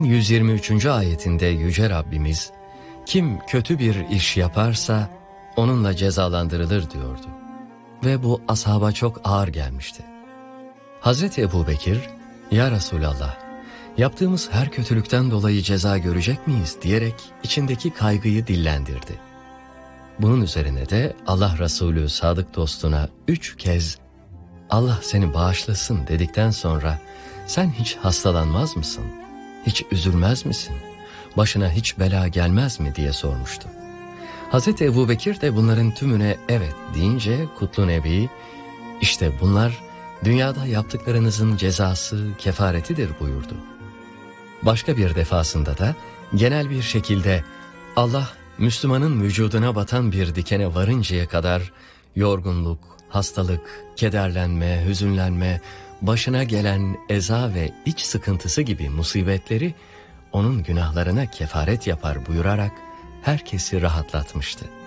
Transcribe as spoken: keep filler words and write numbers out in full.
yüz yirmi üçüncü ayetinde Yüce Rabbimiz, kim kötü bir iş yaparsa onunla cezalandırılır diyordu. Ve bu ashaba çok ağır gelmişti. Hazreti Ebubekir, ya Resulallah, yaptığımız her kötülükten dolayı ceza görecek miyiz diyerek içindeki kaygıyı dillendirdi. Bunun üzerine de Allah Resulü sadık dostuna üç kez Allah seni bağışlasın dedikten sonra sen hiç hastalanmaz mısın? Hiç üzülmez misin? Başına hiç bela gelmez mi diye sormuştu. Hazreti Ebubekir de bunların tümüne evet deyince Kutlu Nebi, işte bunlar dünyada yaptıklarınızın cezası, kefaretidir buyurdu. Başka bir defasında da genel bir şekilde Allah Müslümanın vücuduna batan bir dikene varıncaya kadar yorgunluk, hastalık, kederlenme, hüzünlenme, başına gelen eza ve iç sıkıntısı gibi musibetleri onun günahlarına kefaret yapar buyurarak herkesi rahatlatmıştı.